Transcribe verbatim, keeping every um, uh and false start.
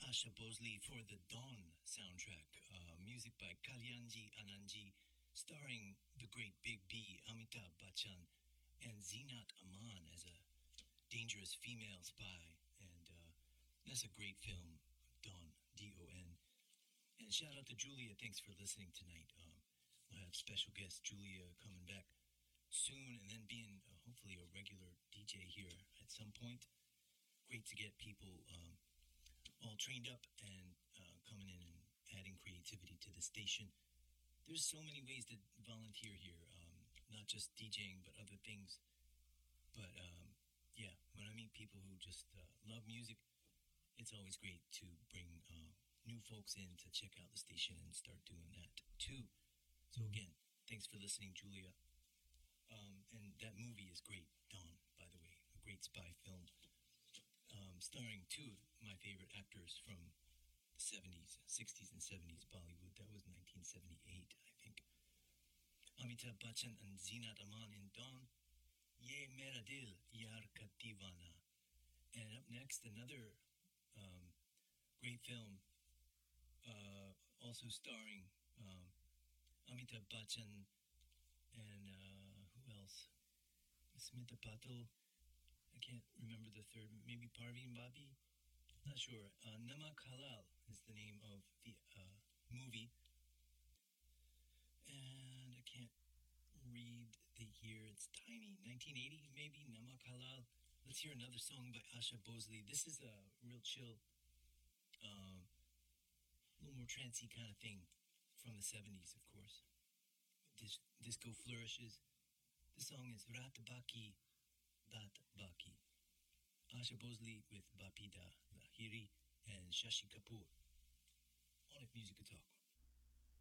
Asha Bosley for the Dawn soundtrack. Uh, music by Kalyanji Anandji, starring the great Big B, Amitabh Bachchan, and Zeenat Aman as a dangerous female spy. And uh, that's a great film, Dawn, D O N. And shout out to Julia. Thanks for listening tonight. Um, we'll have special guest Julia coming back soon, and then being uh, hopefully a regular D J here at some point. Great to get people um, all trained up and uh, coming in and adding creativity to the station. There's so many ways to volunteer here, um, not just DJing, but other things. But um, yeah, when I meet people who just uh, love music, it's always great to bring uh, new folks in to check out the station and start doing that too. So again, thanks for listening, Julia. Um, and that movie is great, Dawn, by the way, a great spy film, um, starring two of my favorite actors from the seventies, sixties, and seventies Bollywood. That was nineteen seventy-eight, I think. Amitabh Bachchan and Zeenat Aman in Dawn, Ye Mera Dil Yar Ka Deewana. And up next, another um, great film, uh, also starring um, Amitabh Bachchan and uh, who else? Smita Patil. I can't remember the third. Maybe Parveen Babi? Not sure. Uh, Namak Halal is the name of the uh, movie. And I can't read the year. It's tiny. nineteen eighty, maybe? Namak Halal. Let's hear another song by Asha Bosley. This is a real chill, uh, a little more trancey kind of thing from the seventies, of course. Dis- disco flourishes. The song is Rat Baki, Bat Baki. Asha Bosley with Bapida Lahiri and Shashi Kapoor.